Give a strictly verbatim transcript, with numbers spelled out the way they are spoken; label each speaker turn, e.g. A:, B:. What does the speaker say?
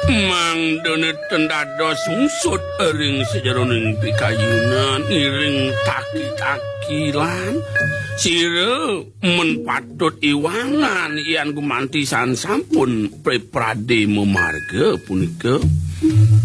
A: Mang dene tendados sungsut ring sejeroning pikayunan iring taki-takilan sire men patut iwangan ian gumantisan sampun preprade memarga punika